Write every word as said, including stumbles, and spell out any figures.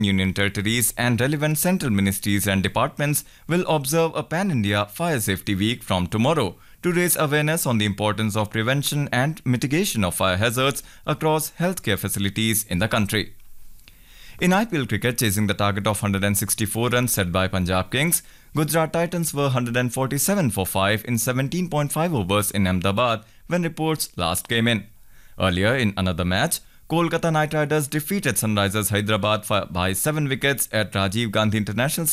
Union territories and relevant central ministries and departments will observe a pan-India Fire Safety Week from tomorrow to raise awareness on the importance of prevention and mitigation of fire hazards across healthcare facilities in the country. In I P L cricket, chasing the target of one hundred sixty-four runs set by Punjab Kings, Gujarat Titans were one hundred forty-seven for five in seventeen point five overs in Ahmedabad when reports last came in. Earlier in another match, Kolkata Knight Riders defeated Sunrisers Hyderabad by seven wickets at Rajiv Gandhi International